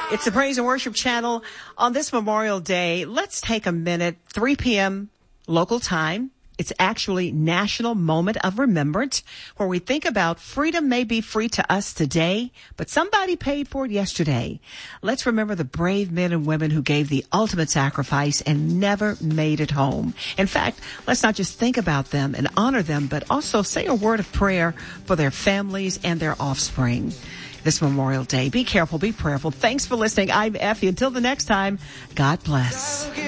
It's the Praise and Worship Channel on this Memorial Day. Let's take a minute, 3 p.m. local time. It's actually National Moment of Remembrance, where we think about freedom may be free to us today, but somebody paid for it yesterday. Let's remember the brave men and women who gave the ultimate sacrifice and never made it home. In fact, let's not just think about them and honor them, but also say a word of prayer for their families and their offspring this Memorial Day. Be careful, be prayerful. Thanks for listening. I'm Effie. Until the next time, God bless.